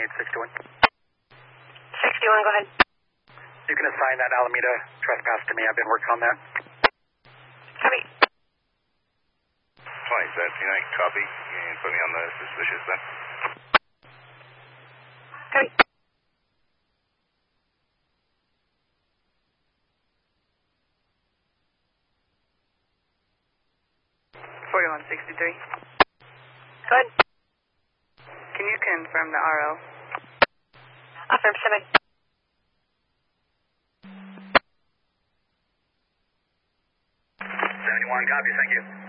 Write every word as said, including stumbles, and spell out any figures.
eight sixty-one. sixty-one, go ahead. You can assign that Alameda trespass to me. I've been working on that. Copy. twenty seventy-nine, copy. You can put me on the suspicious then. Copy. forty-one sixty-three. Go ahead. Can you confirm the R O? Affirm seven. seventy-one, copy, thank you.